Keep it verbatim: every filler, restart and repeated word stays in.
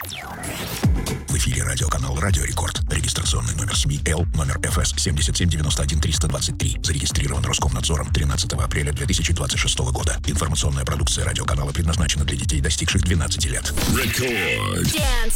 В эфире радиоканал «Радио Рекорд». Регистрационный номер СМИ Л, номер эф эс семь семь девять один три два три. Зарегистрирован Роскомнадзором тринадцатого апреля две тысячи двадцать шестого года. Информационная продукция радиоканала предназначена для детей, достигших двенадцати лет. Рекорд. Dance